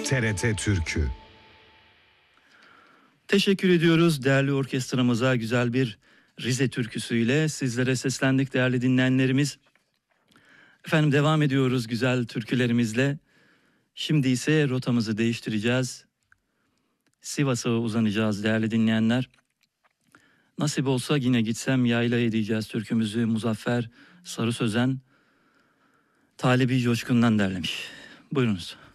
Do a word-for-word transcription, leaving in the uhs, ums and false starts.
T R T Türkü. Teşekkür ediyoruz değerli orkestramıza, güzel bir Rize türküsüyle sizlere seslendik değerli dinleyenlerimiz. Efendim devam ediyoruz güzel türkülerimizle. Şimdi ise rotamızı değiştireceğiz. Sivas'a uzanacağız değerli dinleyenler. Nasip olsa yine gitsem yayla edeceğiz türkümüzü. Muzaffer Sarı Sözen Talebi Coşkun'dan derlemiş. Buyurunuz.